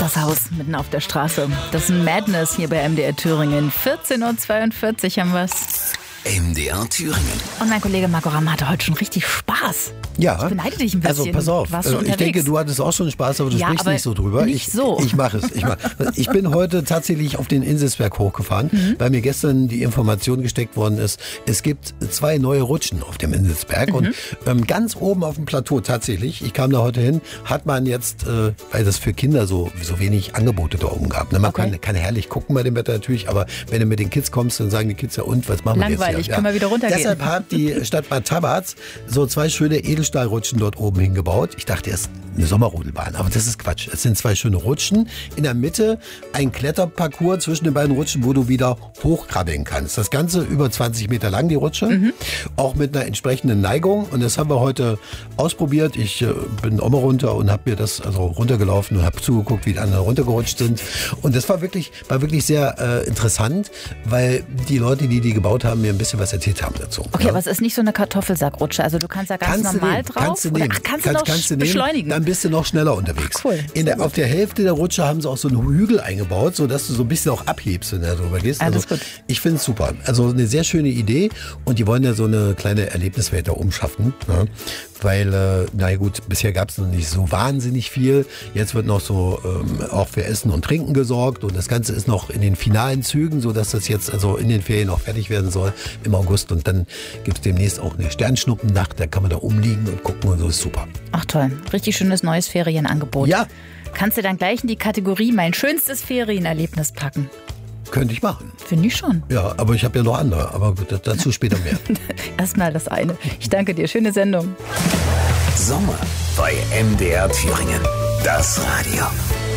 das Haus mitten auf der Straße. Das ist ein Madness hier bei MDR Thüringen. 14.42 Uhr haben wir es. MDR Thüringen. Und mein Kollege Marco Ramm hatte heute schon richtig Spaß. Ja. Ich beneide dich ein bisschen. Also pass auf, Warst du ich unterwegs? denke, du hattest auch schon Spaß, aber du sprichst aber nicht so drüber. Nicht so. Ich mache es. Ich bin heute tatsächlich auf den Inselsberg hochgefahren, weil mir gestern die Information gesteckt worden ist, es gibt 2 neue Rutschen auf dem Inselsberg. Und ganz oben auf dem Plateau tatsächlich, ich kam da heute hin, hat man jetzt, weil das für Kinder so wenig Angebote da oben gab. Ne? Man kann herrlich gucken bei dem Wetter natürlich, aber wenn du mit den Kids kommst, dann sagen die Kids ja, und was machen wir jetzt hier? Langweilig, können wir wieder runtergehen. Deshalb hat die Stadt Bad Tabatz so 2 schöne Edelstahlrutschen dort oben hingebaut. Ich dachte erst eine Sommerrodelbahn, aber das ist Quatsch. Es sind 2 schöne Rutschen. In der Mitte ein Kletterparcours zwischen den beiden Rutschen, wo du wieder hochkrabbeln kannst. Das Ganze über 20 Meter lang, die Rutsche. Auch mit einer entsprechenden Neigung. Und das haben wir heute ausprobiert. Ich bin auch mal runter und habe mir das runtergelaufen und habe zugeguckt, wie die anderen runtergerutscht sind. Und das war wirklich sehr interessant, weil die Leute, die gebaut haben, mir ein bisschen was erzählt haben dazu. Okay, aber es ist nicht so eine Kartoffelsackrutsche. Also du kannst da ganz normal drauf. Kannst du nehmen. Kannst du beschleunigen. Dann bist du noch schneller unterwegs. Cool. Auf der Hälfte der Rutsche haben sie auch so einen Hügel eingebaut, sodass du so ein bisschen auch abhebst, wenn du da drüber gehst. Alles gut. Ich finde es super. Also eine sehr schöne Idee. Und die wollen ja so eine kleine Erlebniswelt da oben schaffen. Ne? Weil, bisher gab es noch nicht so wahnsinnig viel. Jetzt wird noch so auch für Essen und Trinken gesorgt. Und das Ganze ist noch in den finalen Zügen, sodass das jetzt in den Ferien auch fertig werden soll im August. Und dann gibt es demnächst auch eine Sternschnuppennacht. Da kann man da umliegen und gucken und so, ist super. Ach toll, richtig schönes neues Ferienangebot. Ja. Kannst du dann gleich in die Kategorie mein schönstes Ferienerlebnis packen? Könnte ich machen. Finde ich schon. Ja, aber ich habe ja noch andere. Aber dazu später mehr. Erstmal das eine. Ich danke dir. Schöne Sendung. Sommer bei MDR Thüringen. Das Radio.